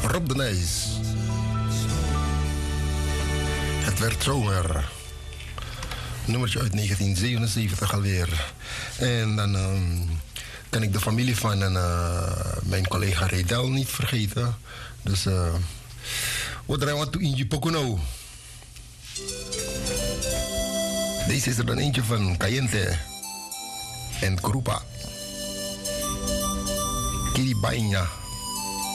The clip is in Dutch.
Rob de Nijs. Het werd zomer. Nummertje uit 1977 alweer. En dan kan ik de familie van mijn collega Redel niet vergeten. Dus wat draaien we toe in je Pocono? Deze is er dan eentje van Cayente en Krupa. Kiribaina.